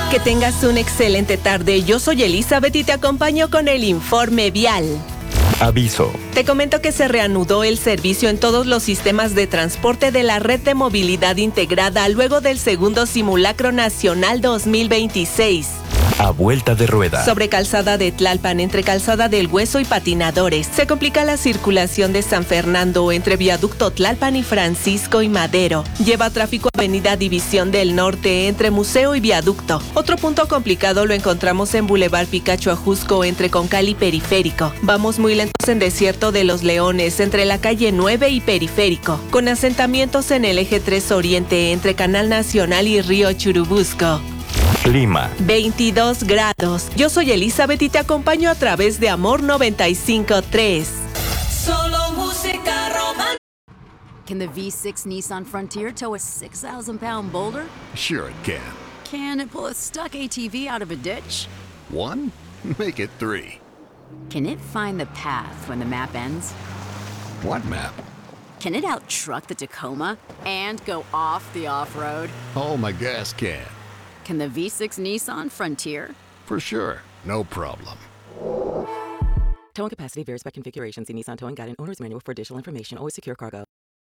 Que tengas una excelente tarde. Yo soy Elizabeth y te acompaño con el informe vial. Aviso. Te comento que se reanudó el servicio en todos los sistemas de transporte de la Red de Movilidad Integrada luego del segundo Simulacro Nacional 2026. A vuelta de rueda. Sobre Calzada de Tlalpan, entre Calzada del Hueso y Patinadores, se complica la circulación de San Fernando entre Viaducto Tlalpan y Francisco y Madero. Lleva tráfico Avenida División del Norte entre Museo y Viaducto. Otro punto complicado lo encontramos en Boulevard Picacho Ajusco entre Concal y Periférico. Vamos muy lentos en Desierto de los Leones entre la calle 9 y Periférico, con asentamientos en el eje 3 Oriente entre Canal Nacional y Río Churubusco. Clima. 22 grados. Yo soy Elizabeth y te acompaño a través de Amor 95.3. Solo música romántica. Can the V6 Nissan Frontier tow a 6,000-pound boulder? Sure it can. Can it pull a stuck ATV out of a ditch? 1? Make it 3. Can it find the path when the map ends? What map? Can it out-truck the Tacoma and go off the off-road? Oh, my gas can. Can the V6 Nissan Frontier? For sure. No problem. Towing capacity varies by configuration. See Nissan Towing Guide and Owner's Manual for additional information. Always secure cargo.